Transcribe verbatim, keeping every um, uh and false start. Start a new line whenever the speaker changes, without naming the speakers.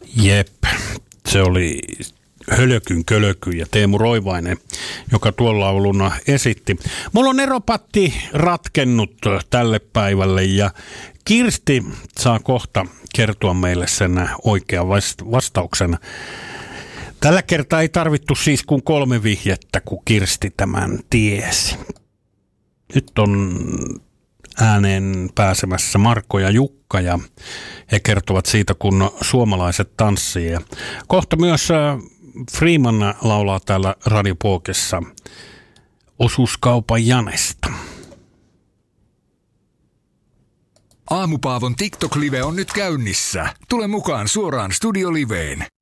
Jep, se oli Hölökyn kölöky ja Teemu Roivainen, joka tuolla lauluna esitti. Mulla on eropatti ratkennut tälle päivälle ja Kirsti saa kohta kertoa meille sen oikean vastauksen. Tällä kertaa ei tarvittu siis kuin kolme vihjettä, kun Kirsti tämän tiesi. Nyt on ääneen pääsemässä Marko ja Jukka ja he kertovat siitä, kun suomalaiset tanssii. Kohta myös Freeman laulaa täällä Radio Pookessa Osuuskaupan Janesta.
Aamupaavon TikTok-live on nyt käynnissä. Tule mukaan suoraan Studio Liveen.